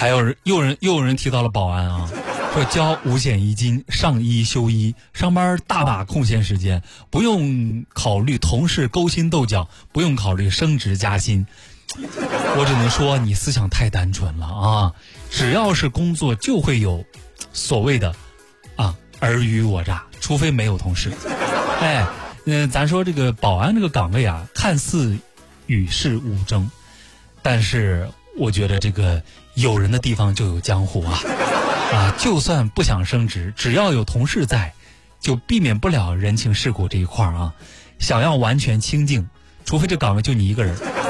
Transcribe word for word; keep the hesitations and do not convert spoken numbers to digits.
还有人又人又有人提到了保安啊，说交五险一金，上一休一，上班大把空闲时间，不用考虑同事勾心斗角，不用考虑升职加薪。我只能说你思想太单纯了啊！只要是工作就会有所谓的啊尔虞我诈，除非没有同事。哎，嗯、呃，咱说这个保安这个岗位啊，看似与世无争，但是我觉得这个有人的地方就有江湖啊啊！就算不想升职，只要有同事在，就避免不了人情世故这一块啊。想要完全清静，除非这岗位就你一个人。